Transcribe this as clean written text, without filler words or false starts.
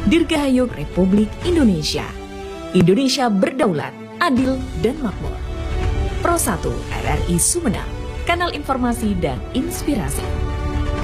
Dirgahayu Republik Indonesia. Indonesia berdaulat, adil dan makmur. Pro 1 RRI Sumedang, kanal informasi dan inspirasi.